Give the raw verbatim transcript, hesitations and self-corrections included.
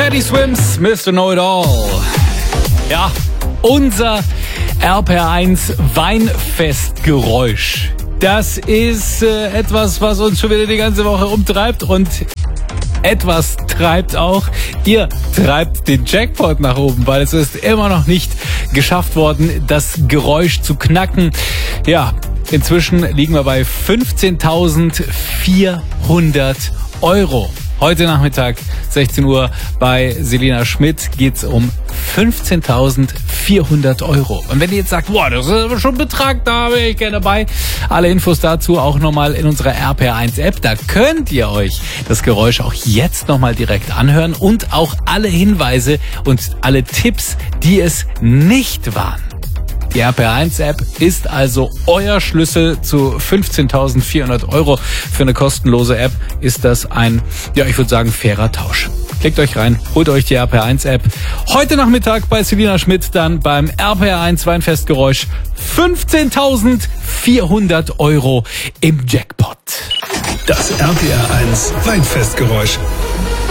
Teddy Swims, Mister Know-It-All. Ja, unser R P R eins Weinfestgeräusch. Das ist äh, etwas, was uns schon wieder die ganze Woche umtreibt und etwas treibt auch, ihr treibt den Jackpot nach oben, weil es ist immer noch nicht geschafft worden, das Geräusch zu knacken. Ja, inzwischen liegen wir bei fünfzehntausendvierhundert Euro. Heute Nachmittag, sechzehn Uhr, bei Selina Schmidt geht's um fünfzehntausendvierhundert Euro. Und wenn ihr jetzt sagt, boah, das ist aber schon ein Betrag, da wäre ich gerne dabei. Alle Infos dazu auch nochmal in unserer R P R eins App. Da könnt ihr euch das Geräusch auch jetzt nochmal direkt anhören und auch alle Hinweise und alle Tipps, die es nicht waren. Die R P R eins App ist also euer Schlüssel zu fünfzehntausendvierhundert Euro. Für eine kostenlose App ist das ein, ja, ich würde sagen, fairer Tausch. Klickt euch rein, holt euch die R P R eins App. Heute Nachmittag bei Selina Schmidt dann beim R P R eins Weinfestgeräusch fünfzehntausendvierhundert Euro im Jackpot. Das R P R eins Weinfestgeräusch.